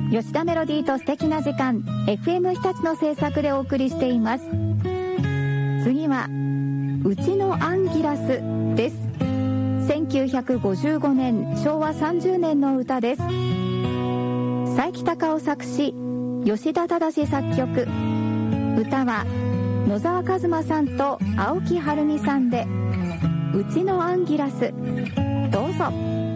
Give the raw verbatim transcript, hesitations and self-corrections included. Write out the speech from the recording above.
吉田メロディーと素敵な時間 エフエム 日立の制作でお送りしています。次はうちのアンギラスです。せんきゅうひゃくごじゅうごねんしょうわさんじゅうねんの歌です。佐伯孝夫作詞、吉田忠作曲。歌は野沢一馬さんと青木はるみさんでうちのアンギラス。どうぞ。